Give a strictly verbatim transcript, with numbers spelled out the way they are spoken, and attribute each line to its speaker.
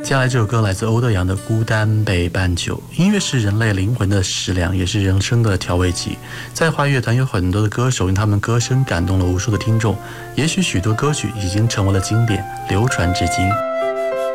Speaker 1: 接下来这首歌来自欧德阳的《孤单北半球》。音乐是人类灵魂的食粮，也是人生的调味剂。在华语乐坛有很多的歌手，用他们歌声感动了无数的听众。也许许多歌曲已经成为了经典，流传至今。